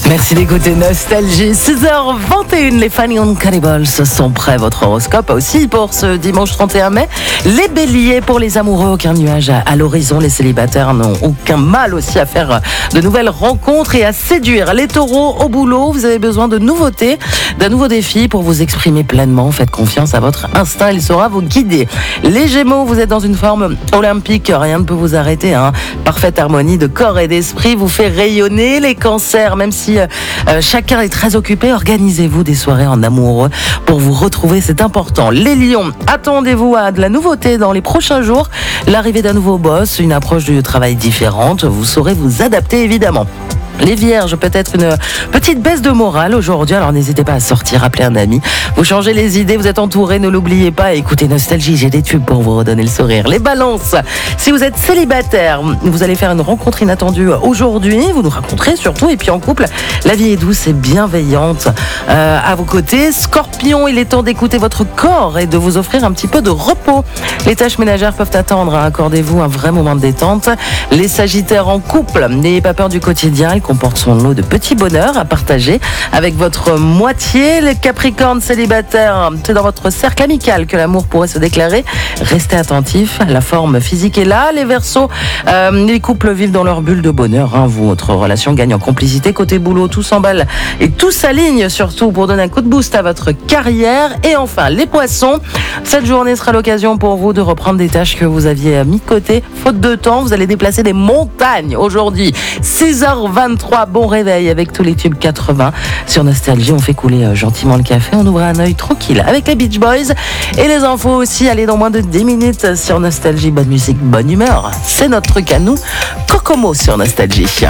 Merci d'écouter Nostalgie. 6h21, les Funny on Cannibals sont prêts. Votre horoscope aussi pour ce dimanche 31 mai. Les béliers, pour les amoureux, aucun nuage à l'horizon. Les célibataires n'ont aucun mal aussi à faire de nouvelles rencontres et à séduire. Les taureaux, au boulot, vous avez besoin de nouveautés, d'un nouveau défi pour vous exprimer pleinement. Faites confiance à votre instinct, il saura vous guider. Les gémeaux, vous êtes dans une forme olympique, rien ne peut vous arrêter. Parfaite harmonie de corps et d'esprit vous fait rayonner. Les cancers, même si chacun est très occupé, organisez-vous des soirées en amoureux pour vous retrouver, c'est important. Les lions, attendez-vous à de la nouveauté dans les prochains jours, l'arrivée d'un nouveau boss, une approche du travail différente, vous saurez vous adapter évidemment. Les vierges, peut-être une petite baisse de morale aujourd'hui, alors n'hésitez pas à sortir, appeler un ami. Vous changez les idées, vous êtes entouré, ne l'oubliez pas. Écoutez Nostalgie, j'ai des tubes pour vous redonner le sourire. Les balances, si vous êtes célibataire, vous allez faire une rencontre inattendue aujourd'hui, vous nous raconterez surtout. Et puis en couple, la vie est douce et bienveillante à vos côtés. Scorpion, il est temps d'écouter votre corps et de vous offrir un petit peu de repos. Les tâches ménagères peuvent attendre, accordez-vous un vrai moment de détente. Les sagittaires en couple, n'ayez pas peur du quotidien, il comporte son lot de petits bonheurs à partager avec votre moitié. Les capricornes célibataires, c'est dans votre cercle amical que l'amour pourrait se déclarer. Restez attentifs, la forme physique est là. Les verseaux, les couples vivent dans leur bulle de bonheur. Votre relation gagne en complicité. Côté boulot, tout s'emballe et tout s'aligne surtout pour donner un coup de boost à votre carrière. Et enfin, les poissons, cette journée sera l'occasion pour vous de reprendre des tâches que vous aviez mis de côté. Faute de temps, vous allez déplacer des montagnes aujourd'hui. 6h23, bon réveil avec tous les tubes 80. Sur Nostalgie, on fait couler gentiment le café, on ouvre un œil tranquille avec les Beach Boys. Et les infos aussi, allez dans moins de 10 minutes sur Nostalgie. Bonne musique, bonne humeur, c'est notre truc à nous. Kokomo sur Nostalgie.